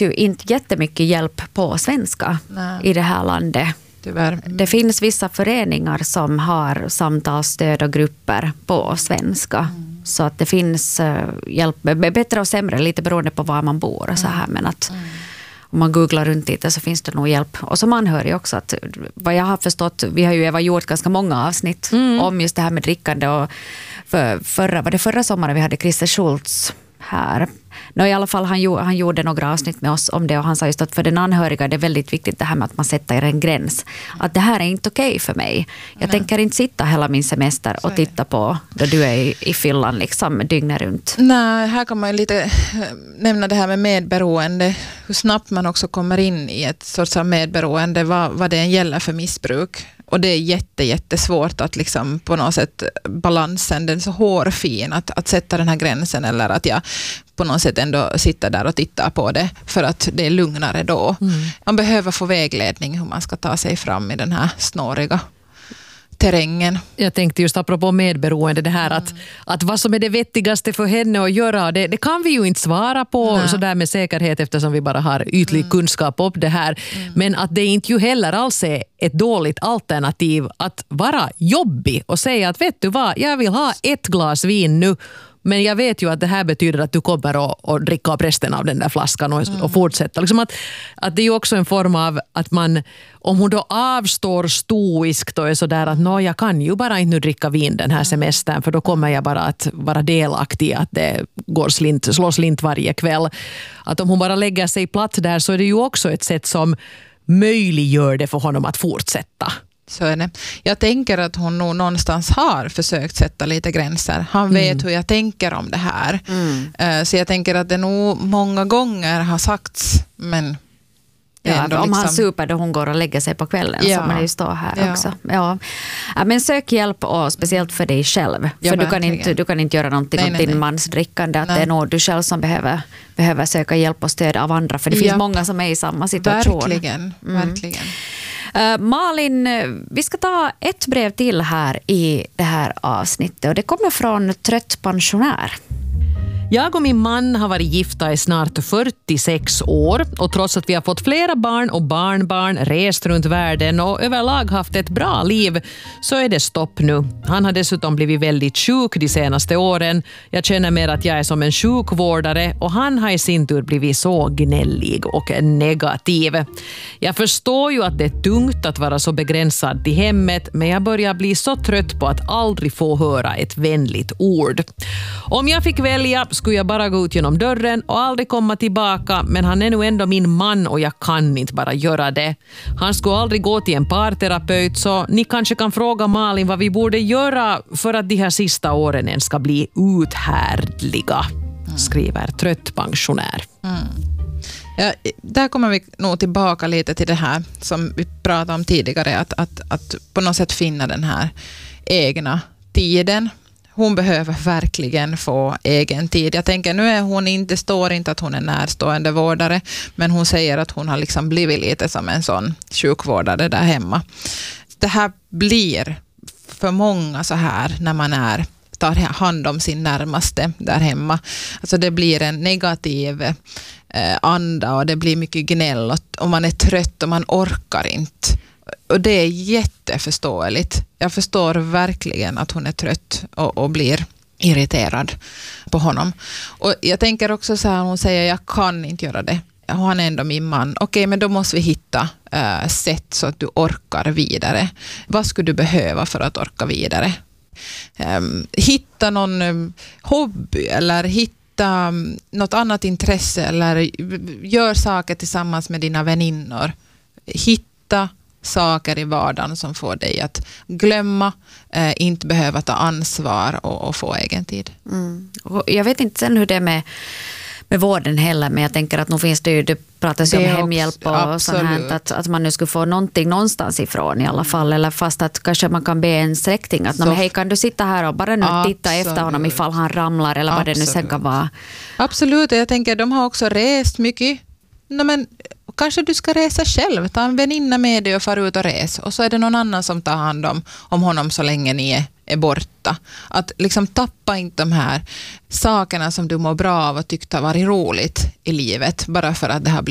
finns ju inte jättemycket hjälp på svenska i det här landet. Tyvärr. Det finns vissa föreningar som har samtalsstöd och grupper på svenska. Så att det finns hjälp, bättre och sämre, lite beroende på var man bor och så här. Men att om man googlar runt lite så finns det nog hjälp. Och som anhörig också, att vad jag har förstått, vi har ju gjort ganska många avsnitt om just det här med drickande. Och förra sommaren vi hade Christer Schultz här. I alla fall han gjorde några avsnitt med oss om det, och han sa just att för den anhöriga det är väldigt viktigt det här med att man sätter en gräns. Att det här är inte okej för mig. Jag tänker inte sitta hela min semester och titta på då du är i fyllan liksom dygnet runt. Nej, här kan man ju lite nämna det här med medberoende. Hur snabbt man också kommer in i ett sorts av medberoende, vad det gäller för missbruk. Och det är jättesvårt att liksom på något sätt balansen, den är så hårfin att sätta den här gränsen, eller att jag på något sätt ändå sitter där och tittar på det för att det är lugnare då. Man behöver få vägledning hur man ska ta sig fram i den här snåriga terrängen. Jag tänkte just apropå medberoende det här att vad som är det vettigaste för henne att göra, det kan vi ju inte svara på så där med säkerhet eftersom vi bara har ytlig kunskap om det här. Men att det inte ju heller alls är ett dåligt alternativ att vara jobbig och säga att vet du vad, jag vill ha ett glas vin nu. Men jag vet ju att det här betyder att du kommer att dricka upp resten av den där flaskan och fortsätta. Liksom att det är ju också en form av att man, om hon då avstår stoiskt och är sådär att jag kan ju bara inte dricka vin den här semestern för då kommer jag bara att vara delaktig att det slår slint varje kväll. Att om hon bara lägger sig platt där så är det ju också ett sätt som möjliggör det för honom att fortsätta. Så är det. Jag tänker att hon nog någonstans har försökt sätta lite gränser. Han vet hur jag tänker om det här. Så jag tänker att det nog många gånger har sagts, men om han super då hon går och lägger sig på kvällen så man ju står här också. Ja. Men sök hjälp och speciellt för dig själv. För du kan inte göra någonting åt din mans drickande. Att det är nog du själv som behöver söka hjälp och stöd av andra. För det finns många som är i samma situation. Verkligen. Malin, vi ska ta ett brev till här i det här avsnittet och det kommer från Trött pensionär. Jag och min man har varit gifta i snart 46 år och trots att vi har fått flera barn och barnbarn, rest runt världen och överlag haft ett bra liv så är det stopp nu. Han har dessutom blivit väldigt sjuk de senaste åren. Jag känner mer att jag är som en sjukvårdare och han har i sin tur blivit så gnällig och negativ. Jag förstår ju att det är tungt att vara så begränsad till hemmet men jag börjar bli så trött på att aldrig få höra ett vänligt ord. Om jag fick välja skulle jag bara gå ut genom dörren och aldrig komma tillbaka men han är nu ändå min man och jag kan inte bara göra det. Han skulle aldrig gå till en parterapeut så ni kanske kan fråga Malin vad vi borde göra för att de här sista åren än ska bli uthärdliga, skriver Trött pensionär. Ja, där kommer vi nog tillbaka lite till det här som vi pratade om tidigare att på något sätt finna den här egna tiden. Hon behöver verkligen få egen tid. Jag tänker står inte att hon är närstående vårdare, men hon säger att hon har liksom blivit lite som en sån sjukvårdare där hemma. Det här blir för många så här när man tar hand om sin närmaste där hemma. Alltså det blir en negativ anda och det blir mycket gnäll och man är trött och man orkar inte. Och det är jätteförståeligt. Jag förstår verkligen att hon är trött och blir irriterad på honom. Och jag tänker också så här, hon säger jag kan inte göra det. Han är ändå min man. Okej, men då måste vi hitta sätt så att du orkar vidare. Vad skulle du behöva för att orka vidare? Hitta någon hobby eller hitta något annat intresse eller gör saker tillsammans med dina väninnor. Hitta saker i vardagen som får dig att glömma, inte behöva ta ansvar och få egen tid. Och jag vet inte sen hur det är med vården heller, men jag tänker att nu finns det ju, det pratas ju om hemhjälp och sånt här, att man nu skulle få någonting någonstans ifrån i alla fall, eller fast att kanske man kan be en släkting att hej, kan du sitta här och bara nu titta efter honom ifall han ramlar eller vad det nu sen kan vara. Absolut, jag tänker de har också rest mycket. Men kanske du ska resa själv, ta en väninna med dig och fara ut och resa och så är det någon annan som tar hand om honom så länge ni är borta. Att liksom tappa inte de här sakerna som du mår bra av och tyckte har varit roligt i livet bara för att det har